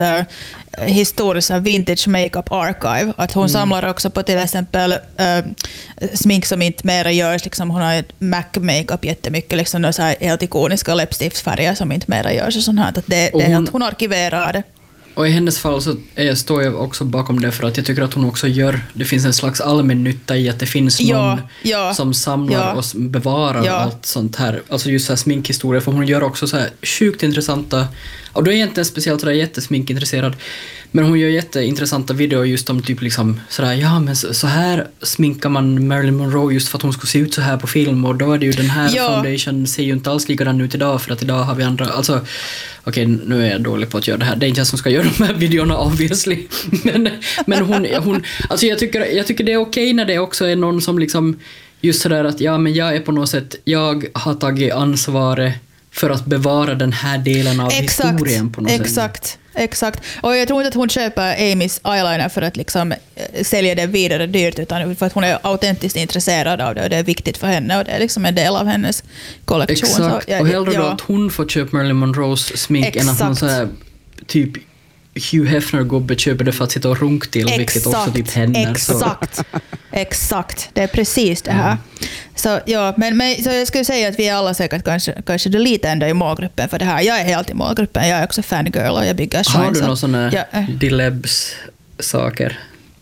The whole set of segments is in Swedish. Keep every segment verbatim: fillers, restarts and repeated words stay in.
äh, historiskt vintage makeup archive. Att hon mm. samlar också på till exempel äh, smink som inte mera görs. Liksom, hon har Mac makeup jättemycket. Liksom, så här helt ikoniska läppstiftsfärger som inte mera görs. Och sånt här, att det, det är hon, att hon arkiverar det. Och i hennes fall så är, står jag också bakom det för att jag tycker att hon också gör, det finns en slags allmän nytta i att det finns någon ja, ja, som samlar ja, och bevarar ja. allt sånt här. Alltså just så här sminkhistoria, för hon gör också så här sjukt intressanta, och då är jag inte speciellt sådär jättesminkintresserad, men hon gör jätteintressanta videor just om typ liksom sådär, ja men så, så här sminkar man Marilyn Monroe just för att hon skulle se ut så här på film, och då är det ju den här ja. foundation ser ju inte alls likadan ut idag för att idag har vi andra, alltså okej, okay, nu är jag dålig på att göra det här. Det är inte jag som ska göra de här videorna obviously. Men, men hon, hon alltså jag tycker, jag tycker det är okej okay när det också är någon som liksom just sådär att ja men jag är på något sätt, jag har tagit ansvaret för att bevara den här delen av exakt, historien på något exakt, sätt. Exakt, exakt. Och jag tror inte att hon köper Amys eyeliner för att liksom sälja det vidare dyrt, utan för att hon är autentiskt intresserad av det och det är viktigt för henne och det är liksom en del av hennes kollektion. Exakt, så, ja, och hellre ja. då att hon får köpa Marilyn Monroes smink exakt. än att någon så här typ Hugh Hefner-gubbe köper det för att sitta och runk till, exakt, vilket också typ händer. Exakt, så. exakt. Det är precis det här. Mm. Så, ja, men, men, så jag skulle säga att vi är alla säkert kanske, kanske det lite ändå i målgruppen för det här. Jag är helt i målgruppen. Jag är också fangirl och jag bygger shine. Har du några sådana ja, äh. Dilebs-saker?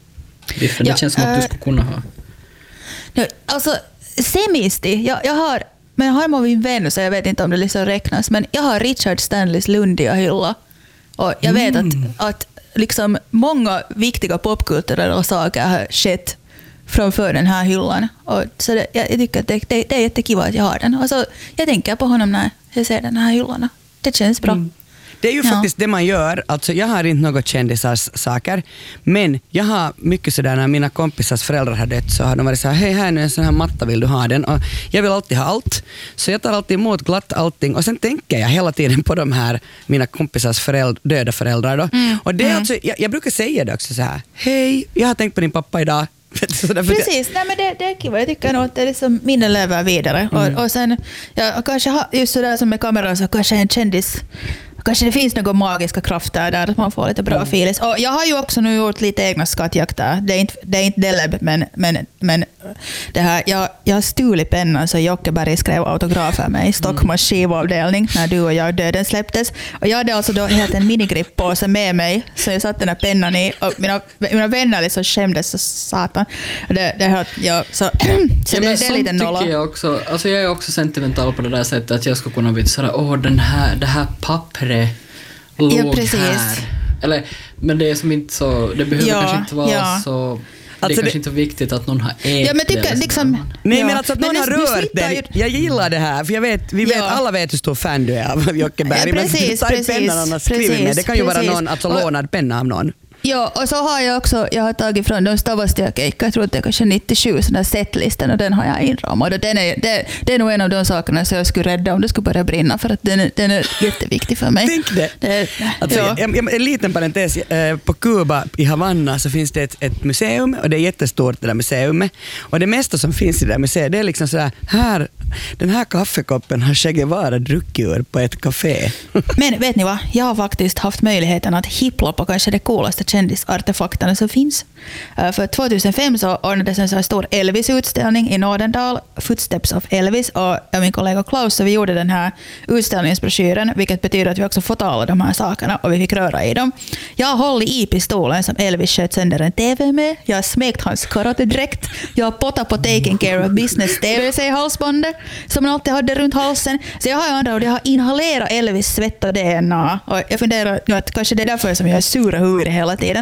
Det ja, känns som att du skulle kunna ha. No, alltså, semisti. Jag, jag har, men jag har med min vän, så jag vet inte om det liksom räknas, men jag har Richard Stanleys lundiga hylla. Och jag vet mm. att, att liksom många viktiga popkulturella saker har skett framför den här hyllan. Och så det, jag tycker att det, det, det är jättekiva att jag har den. Och så, jag tänker på honom när jag ser den här hyllan. Det känns bra. Mm. Det är ju ja. faktiskt det man gör. Alltså, jag har inte något kändisars saker, men jag har mycket sådär när mina kompisars föräldrar har dött, så har de varit så här, hej, här är en sån här matta, vill du ha den? Och jag vill alltid ha allt, så jag tar alltid emot glatt allting, och sen tänker jag hela tiden på de här mina kompisars föräldrar, döda föräldrar då. Mm. Och det är mm. alltså, jag, jag brukar säga det också så här, hej, jag har tänkt på din pappa idag. Precis, nej, men det, det är kul. Jag tycker nog att det är liksom minnen lever vidare. Mm. Och, och sen, ja, kanske ha, just sådär som med kameran, så kanske en kändis, kanske det finns några magiska krafter där att man får lite bra mm. feelings. Och jag har ju också nu gjort lite egna skattjakter. Det är inte, det är inte Deleb, men, men, men det här, jag, jag har stulit pennan så Jocke Berg skrev autografer med i Stockholms skivavdelning när du och jag Döden släpptes. Och jag hade alltså då helt en minigrippåse med mig, så jag satte den här pennan i, och mina, mina vänner liksom skämdes så satan. Det, det här, ja, så, så ja, det, det är lite nolla. Jag, också, alltså jag är också sentimental på det där sättet att jag ska kunna bli sådär, åh den här, det här pappret låg ja, precis. här. Eller, men det är som inte så, det behöver ja, kanske inte vara ja. så, det alltså är kanske det, inte så viktigt att någon har ätit ja, men tycker, det. Liksom, nej, ja. men alltså att någon men har rört den. Ju... Jag gillar det här, för jag vet, vi vet, ja. alla vet hur stor fan du är av Jocke Berg. Ja, precis, men ta pennan och skriver med. Det kan ju precis. vara någon, alltså lånad penna av någon. Ja, och så har jag också, jag har tagit från de Stavastia-keikka, jag tror att det är kanske nittiosju, sån där setlistan, och den har jag inramad. Och den är, det, det är nog en av de sakerna som jag skulle rädda om det skulle börja brinna, för att den, den är jätteviktig för mig. Tänk det. det alltså, ja. jag, en liten parentes, på Kuba i Havanna så finns det ett, ett museum, och det är jättestort det där museet. Och det mesta som finns i det där museet, det är liksom sådär, här, den här kaffekoppen har Che Guevara druckit ur på ett café. Men vet ni vad, jag har faktiskt haft möjligheten att hippla på kanske det coolaste kändisartefakterna som finns. För tjugohundrafem så ordnades en så här stor Elvis-utställning i Nordendal, Footsteps of Elvis, och jag min kollega Klaus, så vi gjorde den här utställningsbroschyren, vilket betyder att vi också fått alla de här sakerna och vi fick röra i dem. Jag har hållit i pistolen som Elvis sköt sönder en tv med, jag har smekt hans karatedräkt, jag har pottat på Taking Care of Business T V C-halsbandet som man alltid hade runt halsen. Så jag har ju andra och jag har inhalerat Elvis svett och D N A, och jag funderar nu att kanske det är därför som jag är sura huvudet hela tiden.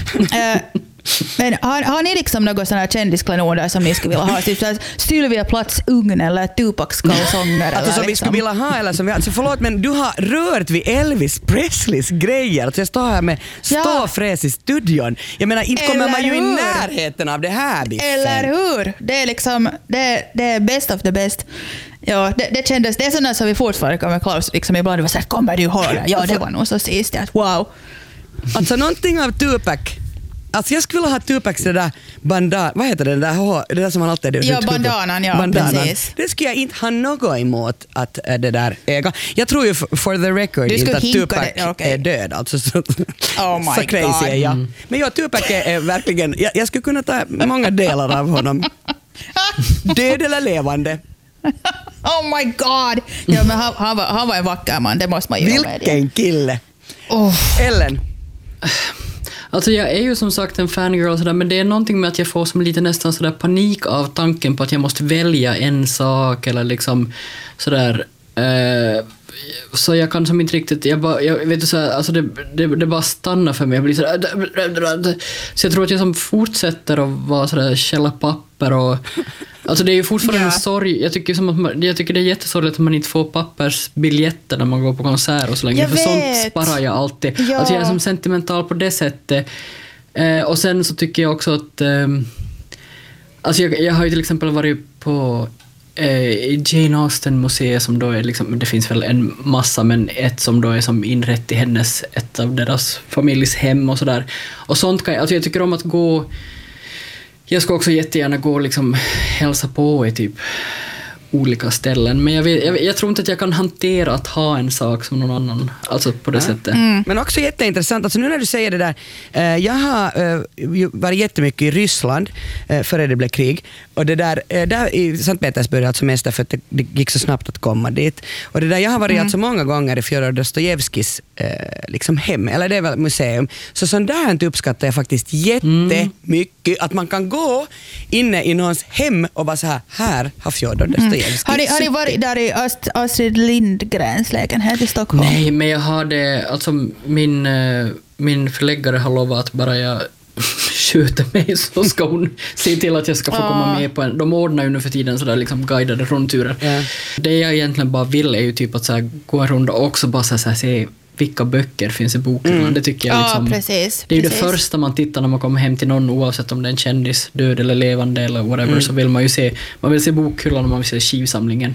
uh, men har, har ni liksom något sådana här kändisklenoder som ni skulle vilja ha? Typ Sylvia Platts ugn eller Tupacs kalsonger? Alltså som liksom. vi skulle vilja ha, eller som vi, alltså förlåt, men du har rört vid Elvis Presleys grejer. Alltså jag står här med ståfräs i studion. Jag menar, inte kommer man ju i närheten av det här biffen. Eller hur? Det är liksom, det, det är best of the best. Ja, det, det kändes, det är sådana som vi fortfarande kommer Klaus liksom ibland var så här, kommer du höra? Ja, det var nog så sist att wow. Alltså någonting av Tupac. Alltså jag skulle ha Tupacs det där bandana, vad heter det där, det där som han alltid... Ja, bandanan, ja, bandanan. Precis. Det skulle jag inte ha något emot att äh, det där äga. Jag tror ju for, for the record inte att Tupac okay. är död, alltså så, oh my så crazy God. är jag. Mm. Men ja, Tupac är, är verkligen, jag, jag skulle kunna ta många delar av honom. Död eller levande. Oh my God! Ja, men han, han, var, han var en vacker man, det måste man ju Vilken med. Vilken kille! Oh. Ellen? Alltså jag är ju som sagt en fangirl sådär, men det är någonting med att jag får som lite nästan sådär panik av tanken på att jag måste välja en sak eller liksom sådär. Eh, så jag kan som inte riktigt, jag bara, jag vet du såhär, alltså det, det, det bara stannar för mig. Jag blir sådär, så jag tror att jag som fortsätter att vara sådär källa papper och alltså det är ju fortfarande yeah. en sorg. Jag tycker, som att man, jag tycker det är jättesorgligt att man inte får pappersbiljetter när man går på konsert och så länge. För sånt sparar jag alltid. Ja. Alltså jag är som sentimental på det sättet. Eh, och sen så tycker jag också att eh, alltså jag, jag har ju till exempel varit på eh, Jane Austen museet som då är liksom, det finns väl en massa, men ett som då är som inrätt i hennes, ett av deras familjs hem och sådär. Och sånt kan jag, alltså jag tycker om att gå. Jag ska också jättegärna gå och liksom hälsa på i typ olika ställen. Men jag, vet, jag, jag tror inte att jag kan hantera att ha en sak som någon annan. Alltså på det ja. sättet. Mm. Men också jätteintressant. Alltså nu när du säger det där. Eh, jag har eh, varit jättemycket i Ryssland eh, före det blev krig. Och det där, eh, där i Sankt Petersburg, alltså mest därför att det, det gick så snabbt att komma dit. Och det där, jag har varit mm. alltså många gånger i Fjodor Dostojevskis eh, liksom hem. Eller det är väl museum. Så sånt där uppskattar jag faktiskt jättemycket. Mm. Att man kan gå inne i någons hem och bara så här, här har Fjodor Dostojevskis. Mm. Har ni, har ni varit där i Ast, Astrid Lindgrens lägenhet i Stockholm? Nej, men jag har det, alltså min, min förläggare har lovat att bara jag skjuter mig så ska hon se till att jag ska få komma med på en. De ordnar ju nu för tiden sådär liksom guidade rundturer. Yeah. Det jag egentligen bara vill är ju typ att så här, gå en runda och också bara så här, se vilka böcker finns i boken. Mm. Det tycker jag liksom, ja, precis, det är ju precis. det första man tittar när man kommer hem till någon, oavsett om det är en kändis, död eller levande eller whatever, mm. så vill man ju se, man vill se bokhyllan och man vill se skivsamlingen.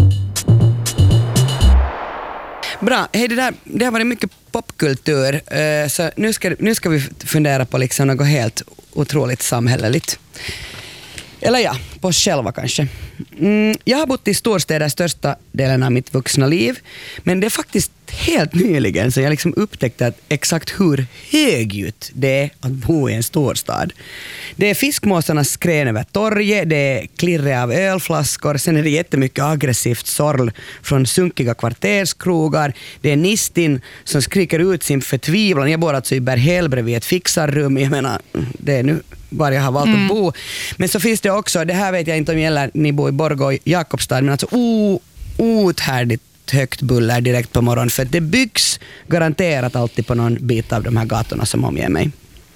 Bra, hej, det, där, det har varit mycket popkultur, uh, så nu ska, nu ska vi fundera på liksom något helt otroligt samhälleligt. Eller ja, på oss själva kanske. Mm, jag har bott i storstäder största delen av mitt vuxna liv, men det är faktiskt helt nyligen så jag liksom upptäckte att exakt hur högljutt det är att bo i en storstad. Det är fiskmåsarnas skrän över torget, det är klirre av ölflaskor, sen är det jättemycket aggressivt sorl från sunkiga kvarterskrogar, det är Nistin som skriker ut sin förtvivlan. Jag bor alltså i Berghäll bredvid ett fixarrum, jag menar, det är nu var jag har valt mm. att bo. Men så finns det också, det här vet jag inte om gäller, ni bor i Borgå och Jakobstad, men alltså o, outhärdigt högt buller direkt på morgonen, för det byggs garanterat alltid på någon bit av de här gatorna som omger mig.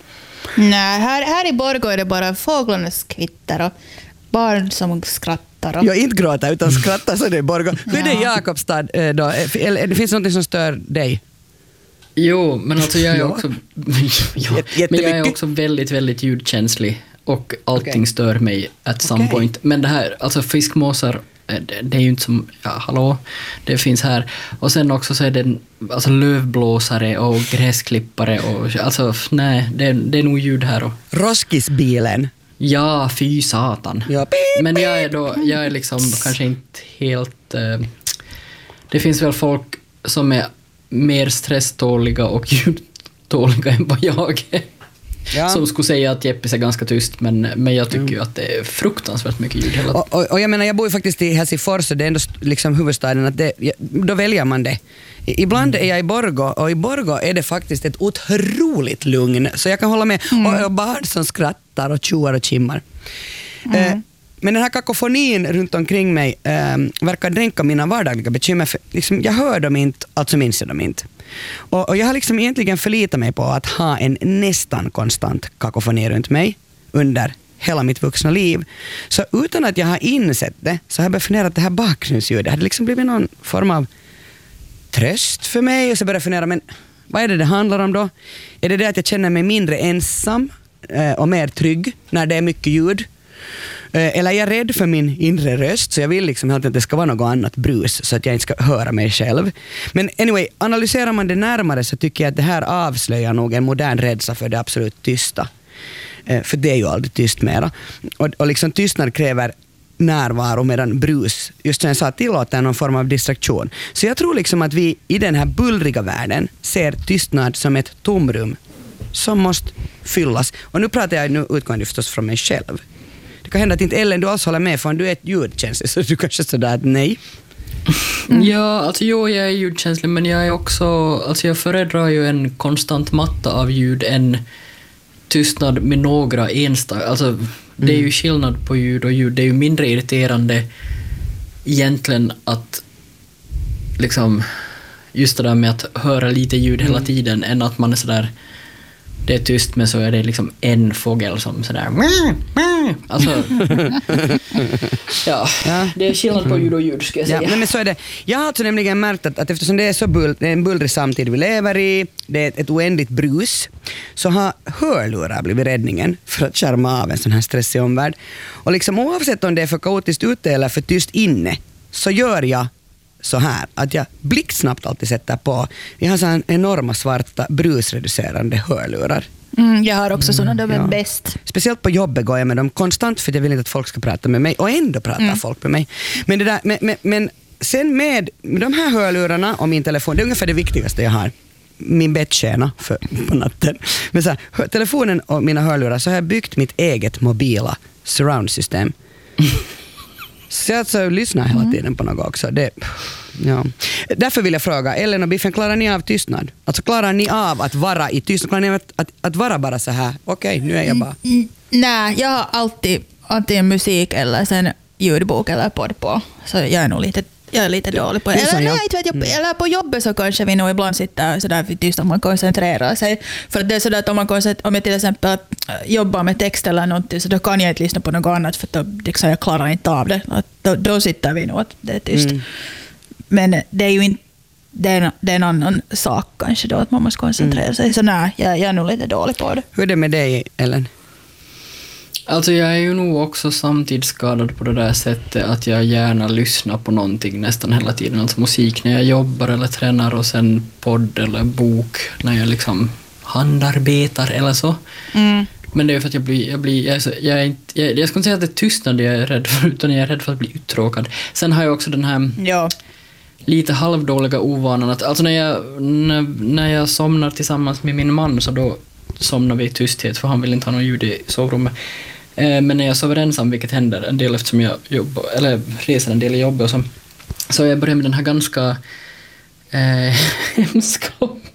Nej, här, här i Borgå är det bara fåglarnas kvitter och barn som skrattar. Och... Jag inte gråter utan skrattar, så det är Borgå. Hur är det i Jakobstad då? Eller, det finns något som stör dig? Jo, men alltså jag är också ja, men jag är också väldigt, väldigt ljudkänslig och allting okay. stör mig at some okay. point. Men det här, alltså fiskmåsar, det, det är ju inte som, ja hallå, det finns här. Och sen också så är det alltså lövblåsare och gräsklippare och alltså nej, det, det är nog ljud här. Och... Roskisbilen. Ja, fy satan. Ja, beep, men jag är då, jag är liksom kanske inte helt, eh, det finns väl folk som är mer stresståliga och ljudtåliga än vad jag är. Ja. Som skulle säga att Jeppis är ganska tyst, men, men jag tycker mm. ju att det är fruktansvärt mycket ljud hela tiden. Och, och, och jag menar, jag bor ju faktiskt i Helsingfors och det är ändå liksom huvudstaden, att det, då väljer man det. Ibland mm. är jag i Borgå och i Borgå är det faktiskt ett otroligt lugn, så jag kan hålla med. Mm. Och, och barn som skrattar och tjoar och chimmar. Mm. Eh, Men den här kakofonin runt omkring mig eh, verkar dränka mina vardagliga bekymmer. För, liksom, jag hör dem inte, alltså minns jag dem inte. Och, och jag har liksom egentligen förlitat mig på att ha en nästan konstant kakofoni runt mig under hela mitt vuxna liv. Så utan att jag har insett det så har jag börjat fundera att det här bakgrundsljudet hade liksom blivit någon form av tröst för mig. Och så började jag fundera, men vad är det det handlar om då? Är det det att jag känner mig mindre ensam eh, och mer trygg när det är mycket ljud? Eller är jag rädd för min inre röst, så jag vill liksom att det ska vara något annat brus så att jag inte ska höra mig själv. Men anyway, analyserar man det närmare så tycker jag att det här avslöjar nog en modern rädsla för det absolut tysta. Eh, för det är ju aldrig tyst mera. Och, och liksom tystnad kräver närvaro medan brus, just som jag sa, tillåter någon form av distraktion. Så jag tror liksom att vi i den här bullriga världen ser tystnad som ett tomrum som måste fyllas. Och nu pratar jag nu utgående förstås från mig själv. Det kan hända att inte Ellen du alls håller med, för du är ett ljudkänslig, så du kanske sådär att nej. Mm. Ja, alltså jo, jag är ljudkänslig, men jag är också, alltså jag föredrar ju en konstant matta av ljud än tystnad med några enstaka. Alltså mm. det är ju skillnad på ljud och ljud. Det är ju mindre irriterande egentligen att liksom just det där med att höra lite ljud hela mm. tiden än att man är sådär, det är tyst men så är det liksom en fågel som sådär alltså ja, ja, det är skillnad på ljud och ljud ska jag säga. Ja, men så är det. Jag har alltså nämligen märkt att, att eftersom det är så bull, det är en bullrig samtid vi lever i, det är ett, ett oändligt brus, så har hörlurar blivit räddningen för att skärma av en sån här stressig omvärld. Och liksom oavsett om det är för kaotiskt ute eller för tyst inne, så gör jag så här att jag blixtsnabbt alltid sätter på. Vi har så här enorma svarta brusreducerande hörlurar. Mm, jag har också sådana, mm, de är ja. bäst. Speciellt på jobbet går jag med dem konstant för jag vill inte att folk ska prata med mig, och ändå pratar mm. folk med mig. Men, det där, men, men, men sen med, med de här hörlurarna och min telefon, det är ungefär det viktigaste jag har. Min bettskena för på natten. Men så här, telefonen och mina hörlurar, så har jag byggt mitt eget mobila surround-system. Så jag alltså lyssnar hela tiden på något också. Det, ja. Därför vill jag fråga, Ellen och Biffen, klarar ni av tystnad? Alltså klarar ni av att vara i tystnad? Klarar ni av att, att, att vara bara så här? Okej, okay, nu är jag bara... Mm, nej, jag har alltid antingen musik eller sen ljudbok eller podd på. Så jag är nog lite, jag är lite dålig på det. Eller, nej, inte vet jag, eller på jobbet så kanske vi nog ibland sitter sådär tyst att man koncentrerar sig. För det är sådär att om, man om jag till exempel jobbar med text eller någonting, så då kan jag inte lyssna på något annat för då liksom, jag klarar inte av det. Då, då sitter vi nog att det är tyst. Mm. Men det är ju inte det är, det är en annan sak kanske då, att man måste koncentrera mm. sig. Så nej, jag, jag är nog lite dålig på det. Hur är det med dig, Ellen? Alltså jag är ju nog också samtidsskadad på det där sättet att jag gärna lyssnar på någonting nästan hela tiden. Alltså musik när jag jobbar eller tränar, och sen podd eller bok när jag liksom handarbetar eller så. Mm. Men det är för att jag blir, jag blir, jag, är så, jag, är inte, jag, jag ska inte säga att det är tystnad jag är rädd för, utan jag är rädd för att bli uttråkad. Sen har jag också den här ja. lite halvdåliga ovanan att, alltså när jag, när, när jag somnar tillsammans med min man, så då somnar vi i tysthet, för han vill inte ha någon ljud i sovrummet. Eh, men när jag sover ensam, vilket händer en del eftersom jag jobbar, eller reser en del i jobbet och så, så jag börjar med den här ganska eh, hemska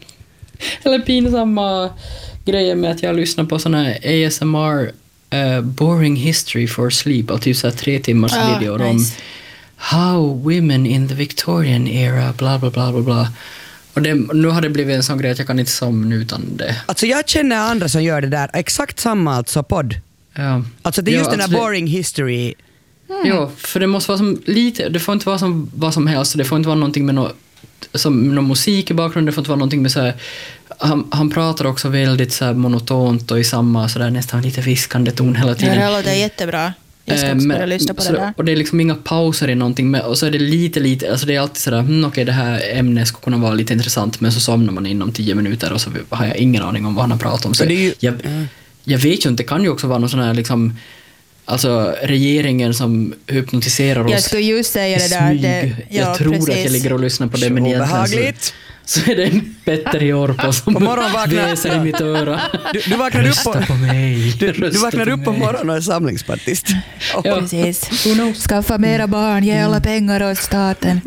eller pinsamma grejen med att jag lyssnar på såna här A S M R uh, boring history for sleep, och typ så här tre timmars ah, videor nice. om how women in the Victorian era bla bla bla bla bla. Och det, nu har det blivit en sån grej att jag kan inte somna utan det. Alltså jag känner andra som gör det där exakt samma, alltså podd. Ja. Alltså det är just ja, den här alltså boring det, history. Mm. Ja, för det måste vara som lite, det får inte vara som vad som helst, det får inte vara någonting med något som någon musik i bakgrunden, det får inte vara någonting med så här, han, han pratar också väldigt så här monotont och i samma så där nästan lite viskande ton hela tiden. Ja, det låter jättebra. Jag ska också börja lyssna på det där. Och det är liksom inga pauser i någonting med, och så är det lite lite, alltså det är alltid sådär, hm, okej, det här ämnet skulle kunna vara lite intressant, men så somnar man inom tio minuter och så har jag ingen aning om vad han har pratat om. Så det är ju, jag, jag vet ju inte, det kan ju också vara någon sån här liksom, alltså regeringen som hypnotiserar oss. Jag skulle just säga det där. Det, ja, jag tror precis. att jag ligger och lyssnar på det, så men egentligen så, så är det en Petter i Orpo som väser i mitt öra. Du, du vaknar upp på, på mig. Du, du vaknar upp på morgonen och är samlingspartist. Oh. Ja, precis. Skaffa mera barn, ge alla pengar åt staten.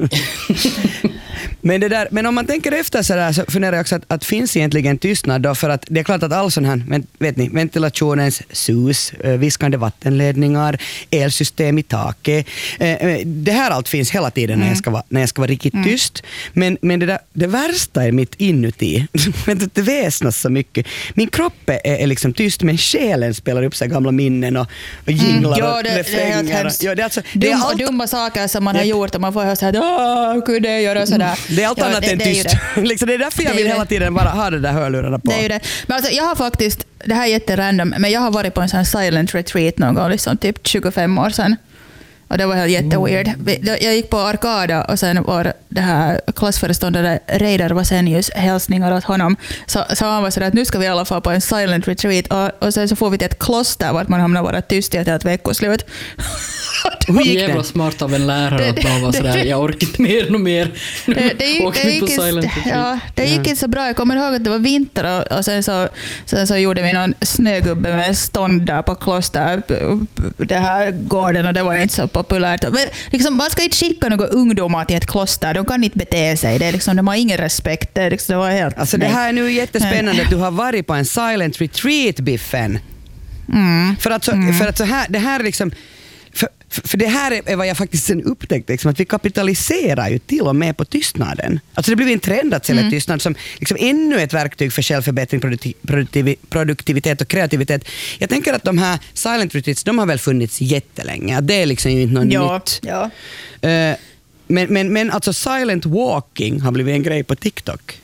Men, det där, men om man tänker efter så, där, så funderar jag också att, att finns egentligen tystnad då, för att det är klart att all sån här, vet ni, ventilationens sus, viskande vattenledningar, elsystem i taket, det här allt finns hela tiden när jag ska vara, när jag ska vara riktigt mm. tyst. Men, men det, där, det värsta är mitt inuti. Det väsnas så mycket. Min kropp är, är liksom tyst, men själen spelar upp sig gamla minnen och, och jinglar mm, ja, det, och refränger. Det är helt ja, det är alltså, Dum, det är allt, dumma saker som man har gjort och man får höra så här, åh, hur kunde jag göra sådär? Det är allt ja, annat än tyst. Det. liksom, det är därför jag vill hela tiden bara ha det där hörlurarna på. Det är ju det. Men alltså, jag har faktiskt, det här är jätterandom, men jag har varit på en sån silent retreat någon gång, liksom typ tjugofem år sedan. Och det var helt jätteweird. Jag gick på Arkada och sen var det här klassföreståndare Reidar Vasenius hälsningar åt honom. Så, så han var sådär att nu ska vi alla få på en silent retreat och, och sen så får vi till ett kloster vart man hamnar vara tyst i ett helt veckoslut. Hur gick det? Jävla smart av en lärare att bara vara sådär, jag orkar inte mer och mer. Det, det gick, det gick, in, ja, det gick inte så bra. Jag kommer ihåg att det var vinter och, och sen, så, sen så gjorde vi någon snögubbe med stånd där på kloster, det här gården, och det var inte så populärt. Men liksom, man ska inte skicka några ungdomar till ett kloster, de kan inte bete sig. Det är liksom, de har ingen respekt. Det, liksom, det var helt... Alltså det här är nu jättespännande att du har varit på en silent retreat, Biffen. Mm. För att, så, mm. för att så här, det här är liksom... För, för det här är vad jag faktiskt sen upptäckte, liksom, att vi kapitaliserar ju till och med på tystnaden. Alltså det blir en trend att sälja mm. tystnad som liksom ännu ett verktyg för självförbättring, produktiv, produktivitet och kreativitet. Jag tänker att de här silent retreats, de har väl funnits jättelänge. Det är liksom ju inte något ja, nytt. Ja. Uh, men, men, men alltså silent walking har blivit en grej på TikTok.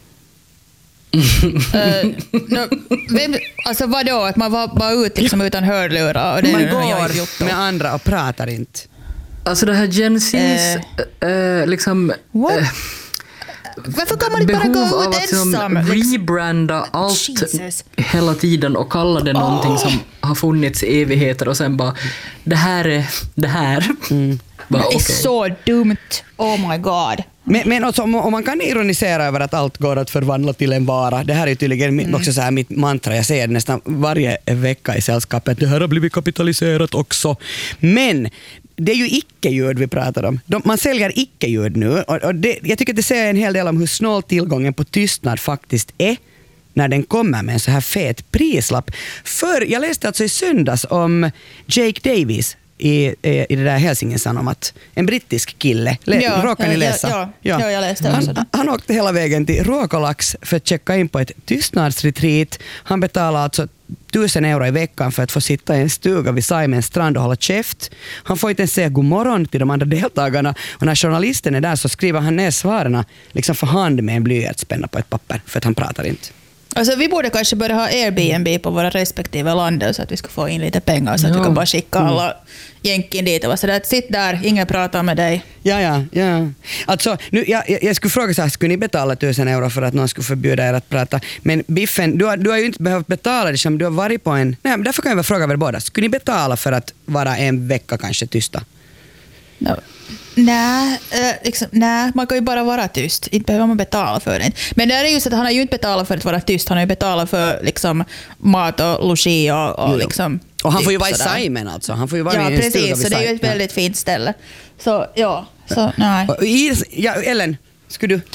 uh, no, vem, alltså vadå? Att man var bara ut liksom utan hörlurar och det man är går med andra och pratar inte. Alltså det här Gen Z's uh, uh, liksom what? Uh, varför kan man inte bara gå ut ensam? Behov av att liksom rebranda allt Jesus. Hela tiden och kalla det oh. någonting som har funnits i evigheter och sen bara det här är det här. Mm. Bara, det är okay. så dumt. Oh my god. Men, men också, om man kan ironisera över att allt går att förvandla till en vara. Det här är tydligen mm. också så här mitt mantra. Jag säger det nästan varje vecka i sällskapet. Det här har blivit kapitaliserat också. Men det är ju icke-ljud vi pratar om. De, man säljer icke-ljud nu. Och, och det, jag tycker att det säger en hel del om hur snål tillgången på tystnad faktiskt är när den kommer med en så här fet prislapp. För jag läste alltså i söndags om Jake Davis i, i det där Helsingin Sanomat. En brittisk kille. Le- ja, råkar ni läsa? Ja, ja, ja, jag läste han, han, han åkte hela vägen till Ruokolax för att checka in på ett tystnadsretreat. Han betalade alltså tusen euro i veckan för att få sitta i en stuga vid Saimens strand och hålla käft. Han får inte ens säga god morgon till de andra deltagarna. Och när journalisten är där så skriver han ner svaren liksom för hand med en blyertspenna på ett papper för att han pratar inte. Alltså, vi borde kanske börja ha Airbnb på våra respektive länder så att vi ska få in lite pengar så att ja. vi kan bara skicka alla mm. jänkin dit och vara sådär att sitt där, ingen pratar med dig. Ja, ja, ja. Alltså, nu, jag, jag skulle fråga så här, skulle ni betala tusen euro för att någon skulle förbjuda er att prata? Men Biffen, du har, du har ju inte behövt betala det som du har varit på en... Nej, därför kan jag väl fråga er båda. Skulle ni betala för att vara en vecka kanske tysta? No. Nej, äh, liksom, nej, man kan ju bara vara tyst. Inte behöver man betala för det. Men det är just att han har ju inte betalat för att vara tyst. Han har ju betalat för liksom, mat och logi och, och liksom... Och han får ju vara i Saimen alltså. Han får ju vara ja, i en precis, stuga vid så det är ju ett väldigt fint ställe. Så ja, så nej. Ja, Ellen, skulle du...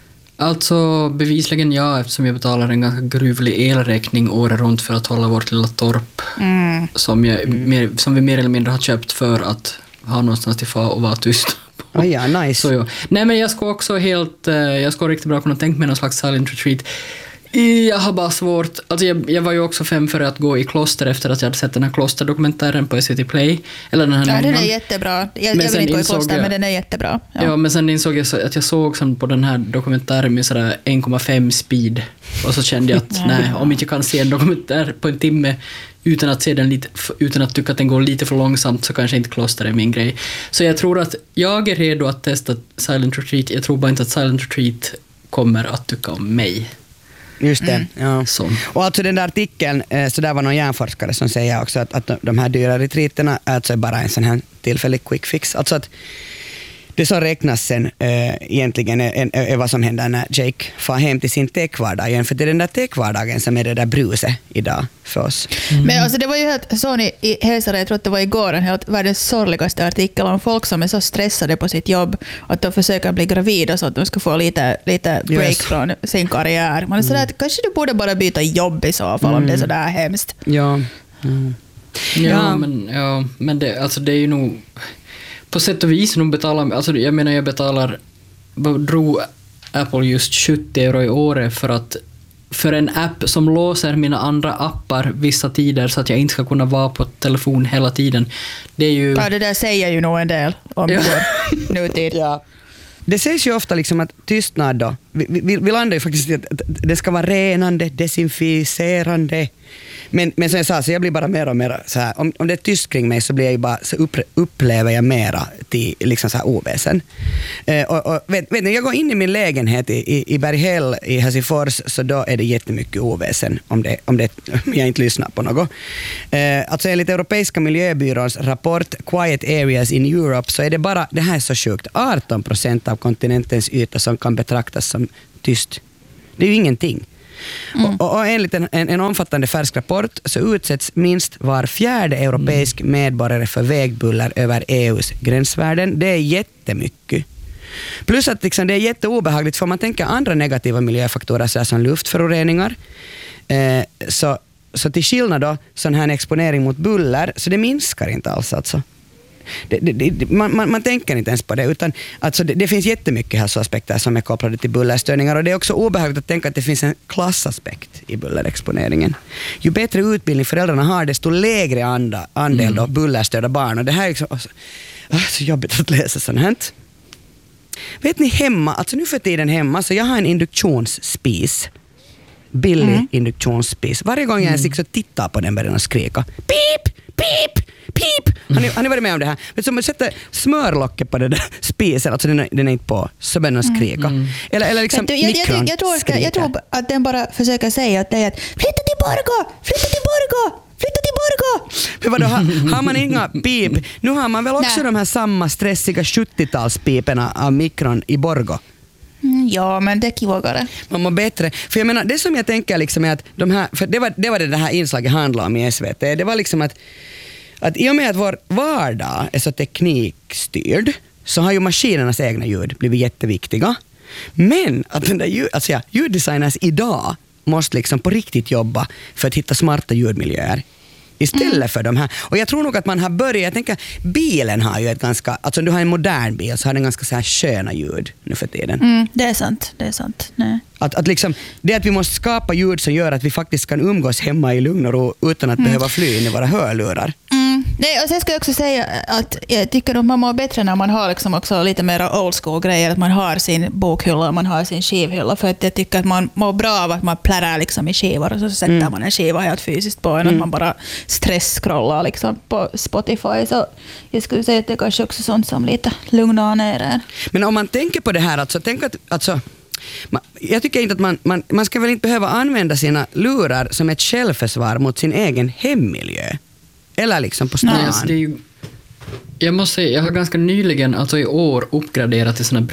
Alltså bevisligen ja, eftersom jag betalar en ganska gruvlig elräkning året runt för att hålla vårt lilla torp. Mm. Som, jag, mm. mer, som vi mer eller mindre har köpt för att ha någonstans till få och vara tyst. Oh ja, nice. Så, ja. Nej, men jag ska också helt, jag ska riktigt bra kunna tänka mig någon slags silent retreat. Jag har bara svårt, alltså jag, jag var ju också fem för att gå i kloster efter att jag hade sett den här klosterdokumentären på S V T Play. Eller den här ja, den är jättebra. Jag, jag vill inte gå i kloster, jag, men den är jättebra. Ja, ja men sen insåg jag så, att jag såg som på den här dokumentären med sådär en komma fem speed. Och så kände jag att nej, om inte jag kan se en dokumentär på en timme utan att se den lite, utan att tycka att den går lite för långsamt så kanske inte kloster är min grej. Så jag tror att jag är redo att testa silent retreat. Jag tror bara inte att silent retreat kommer att tycka om mig. Just det, mm. ja. Så. Och alltså den där artikeln, så där var någon hjärnforskare som säger också att, att de här dyra retreaterna är alltså bara en sån här tillfällig quick fix. Alltså att det som räknas sen äh, egentligen är, är, är vad som händer när Jake far hem till sin techvardag igen, för det är den där techvardagen som är det där bruset idag för oss. Mm. Men alltså det var ju helt, sån i, i Hälsare, jag tror att det var igår, en helt världens sorgligaste artikel om folk som är så stressade på sitt jobb att de försöker bli gravida så att de ska få lite, lite break yes. från sin karriär. Man är sådär att kanske du borde bara byta jobb i så fall mm. om det är sådär hemskt. Ja, mm. ja, ja. men, ja, men det, alltså det är ju nog... På sätt och vis nog betalar, alltså jag menar jag betalar, drog Apple just sjuttio euro i året för att för en app som låser mina andra appar vissa tider så att jag inte ska kunna vara på telefon hela tiden. Det är ju... Ja, det där säger ju nog en del om ja. vår nutid. Ja. Det sägs ju ofta liksom att tystnad då, vi, vi, vi landar ju faktiskt i att det ska vara renande, desinficerande. Men, men som jag sa, så jag blir bara mer och mer så här, om, om det är tyst kring mig så blir jag ju bara, så upp, upplever jag mera till liksom så här oväsen. Eh, och, och vet, vet ni, jag går in i min lägenhet i, i, i Berghäll i Helsingfors, så då är det jättemycket oväsen om, det, om, det, om jag inte lyssnar på något. Eh, alltså enligt Europeiska miljöbyråns rapport Quiet Areas in Europe så är det bara, det här är så sjukt, arton procent av kontinentens yta som kan betraktas som tyst. Det är ju ingenting. Mm. Och, och enligt en, en, en omfattande färsk rapport så utsätts minst var fjärde europeisk mm. medborgare för vägbuller över E U:s gränsvärden. Det är jättemycket. Plus att liksom, det är jätteobehagligt för man tänker andra negativa miljöfaktorer så som luftföroreningar. Eh, så, så till skillnad då, sån här exponering mot buller, så det minskar inte alls alltså. Det, det, det, man, man, man tänker inte ens på det, utan alltså det, det finns jättemycket hälsoaspekter som är kopplade till bullerstörningar, och det är också obehagligt att tänka att det finns en klassaspekt i bullerexponeringen. Ju bättre utbildning föräldrarna har, desto lägre anda, andel då, bullerstörda barn, och det här är liksom, alltså, så jobbigt att läsa sånt här. Vet ni hemma, alltså nu för tiden hemma, så jag har en induktionsspis, billig mm. induktionsspis. Varje gång jag ens mm. tittar på den börjar den skrika pip, pip, pip. Har ni, har ni varit med om det här? Vet du, om man sätter smörlocket på den där spisen, alltså den är, den är inte på, så börjar den skrika. Mm. Eller, eller liksom du, jag, jag, jag, jag, tror, jag, jag tror att den bara försöker säga att det är att flytta till Borgå, flytta till Borgå, flytta till Borgå. Men vadå, har, har man inga pip? Nu har man väl också Nej. de här samma stressiga sjuttiotalspiperna av mikron i Borgå. Mm, ja, men det är kivågare. Man mår bättre. För jag menar, det som jag tänker liksom är att de här, för det var det, var det, det här inslaget handlade om i S V T. Det var liksom att, att i och med att vår vardag är så teknikstyrd så har ju maskinernas egna ljud blivit jätteviktiga. Men att den där ljud, alltså ja, ljuddesigners idag måste liksom på riktigt jobba för att hitta smarta ljudmiljöer istället mm. för de här. Och jag tror nog att man har börjat, jag tänker, bilen har ju ett ganska, alltså om du har en modern bil så har den ganska så här sköna ljud nu för tiden. Mm, det är sant, det är sant. Nej. Att, att liksom, det att vi måste skapa ljud som gör att vi faktiskt kan umgås hemma i lugn och ro utan att mm. behöva fly in i våra hörlurar. Mm. Nej, och sen ska jag också säga att jag tycker att man mår bättre när man har liksom också lite mer old school grejer, att man har sin bokhylla och man har sin skivhylla, för att jag tycker att man mår bra av att man plärar liksom i skivor och så sätter mm. man en skiva helt fysiskt på en mm. att man bara stress-scrollar liksom på Spotify, så jag skulle säga att det är kanske också sånt som lite lugnar ner en. Men om man tänker på det här, alltså, tänk att alltså, man, jag tycker inte att man, man, man ska väl inte behöva använda sina lurar som ett självförsvar mot sin egen hemmiljö. Eller liksom på stan. Nej, alltså det är ju, jag måste säga, jag har ganska nyligen, alltså i år, uppgraderat till såna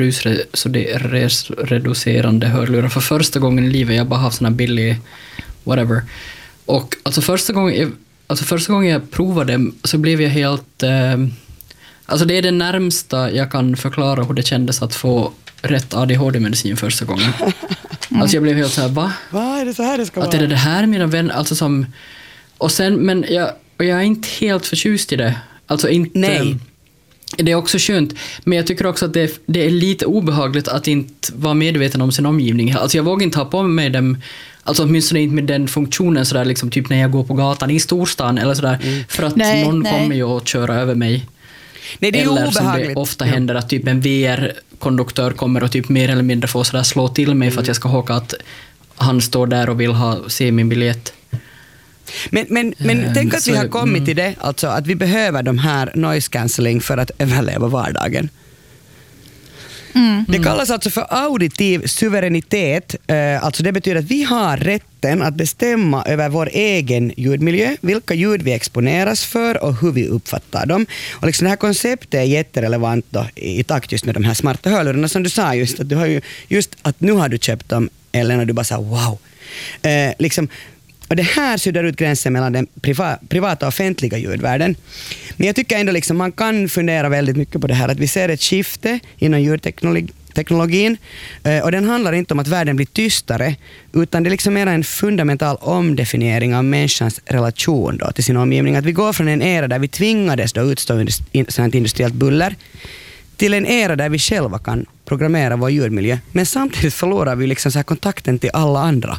brusreducerande hörlurar för första gången i livet. Jag bara haft såna billig whatever. Och alltså första gången jag, alltså första gången jag provade så blev jag helt eh, alltså det är det närmsta jag kan förklara hur det kändes att få rätt A D H D-medicin första gången. Mm. Alltså jag blev helt så här, va? Va, är det så här det ska att vara? Att är det det här mina vänner, alltså som, och sen, men jag Och jag är inte helt förtjust i det. Alltså inte... Nej. Det är också skönt. Men jag tycker också att det, det är lite obehagligt att inte vara medveten om sin omgivning. Alltså jag vågar inte ha på mig dem... Alltså åtminstone inte med den funktionen sådär, liksom, typ när jag går på gatan i storstan eller sådär. Mm. För att nej, någon nej. kommer ju att köra över mig. Nej, det är eller obehagligt. Som det ofta händer att typ en V R-konduktör kommer och typ mer eller mindre får sådär slå till mig mm. för att jag ska håka att han står där och vill ha, se min biljett. Men, men, men um, tänk att så, vi har kommit mm. till det, alltså att vi behöver de här noise cancelling för att överleva vardagen. Mm. Det kallas alltså för auditiv suveränitet. Alltså det betyder att vi har rätten att bestämma över vår egen ljudmiljö, vilka ljud vi exponeras för och hur vi uppfattar dem. Och liksom det här konceptet är jätterelevant då, i takt just med de här smarta hörlurarna som du sa just, att du har ju just att nu har du köpt dem, eller när du bara sa wow. Eh, liksom Och det här suddar ut gränsen mellan den priva, privata och offentliga ljudvärlden. Men jag tycker ändå liksom man kan fundera väldigt mycket på det här. Att vi ser ett skifte inom ljudteknologin. Och den handlar inte om att världen blir tystare. Utan det är liksom mer en fundamental omdefiniering av människans relation då till sin omgivning. Att vi går från en era där vi tvingades då utstå sådant industriellt buller till en era där vi själva kan programmera vår ljudmiljö. Men samtidigt förlorar vi liksom så här kontakten till alla andra.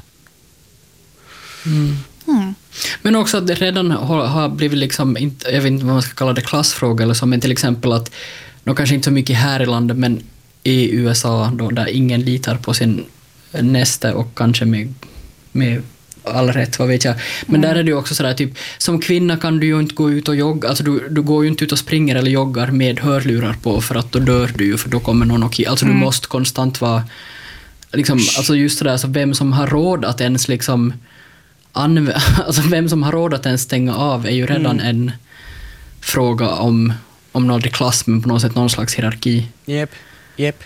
Mm. Mm. Men också att det redan har, har blivit liksom, inte, jag vet inte vad man ska kalla det, klassfråga eller så, men till exempel att, de kanske inte så mycket här i landet, men i U S A då, där ingen litar på sin nästa och kanske med, med all rätt, vad vet jag. Men mm. där är det ju också sådär typ, som kvinna kan du ju inte gå ut och jogga, alltså du, du går ju inte ut och springer eller joggar med hörlurar på, för att då dör du ju, för då kommer någon och alltså mm. du måste konstant vara liksom, alltså just det där, så vem som har råd att ens liksom anv- alltså vem som har råd att ens stänga av är ju redan mm. en fråga om, om någon klass, men på något sätt någon slags hierarki. Jep, jep.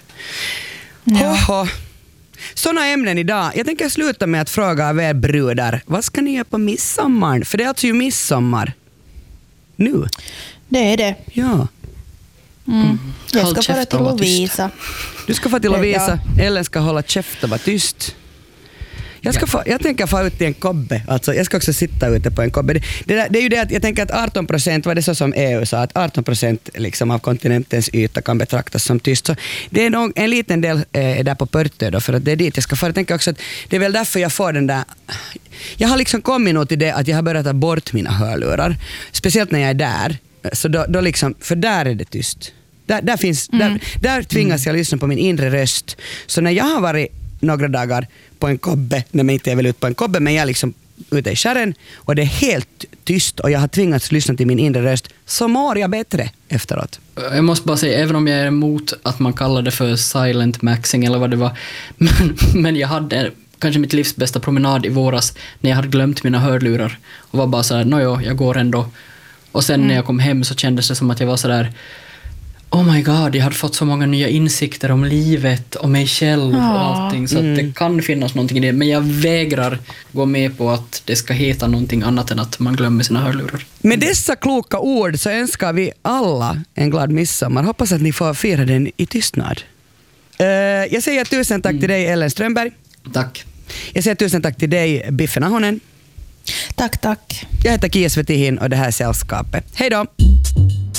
Ja. Såna ämnen idag. Jag tänker sluta med att fråga av er brudar, vad ska ni göra på midsommar? För det är alltså ju midsommar nu. Det är det. Ja. Mm. Jag ska fara till Lovisa. Du ska fara till Lovisa. Ellen ska hålla käft och vara tyst. Jag, ska få, jag tänker få ut i en kobbe. Alltså, jag ska också sitta ute på en kobbe. Det, det, det är ju det att jag tänker att arton procent, var det så som E U sa, att arton procent liksom av kontinentens yta kan betraktas som tyst. Så det är nog en liten del eh, där på Pörtö då, för att det är dit jag ska få. Jag tänker också att det är väl därför jag får den där... Jag har liksom kommit nog till det att jag har börjat ta bort mina hörlurar. Speciellt när jag är där. Så då, då liksom, för där är det tyst. Där, där, finns, mm. där, där tvingas jag lyssna på min inre röst. Så när jag har varit några dagar på en kobbe, när man inte är väl ut på en kobbe, men jag är liksom ute i skärren och det är helt tyst och jag har tvingats lyssna till min inre röst, så mår jag bättre efteråt. Jag måste bara säga, även om jag är emot att man kallar det för silent maxing eller vad det var, men, men jag hade kanske mitt livs bästa promenad i våras när jag hade glömt mina hörlurar och var bara så här, nåjo, jag går ändå. Och sen mm. när jag kom hem så kändes det som att jag var så där, oh my god, jag hade fått så många nya insikter om livet och mig själv ja. och allting, så mm. att det kan finnas någonting i det, men jag vägrar gå med på att det ska heta någonting annat än att man glömmer sina hörlurar. Med dessa kloka ord så önskar vi alla en glad midsommar. Hoppas att ni får fira den i tystnad. Uh, jag säger tusen tack mm. till dig, Ellen Strömberg. Tack. Jag säger tusen tack till dig, Biffen Ahonen. Tack, tack. Jag heter Kia Svetihin och det här är Sällskapet. Hej då!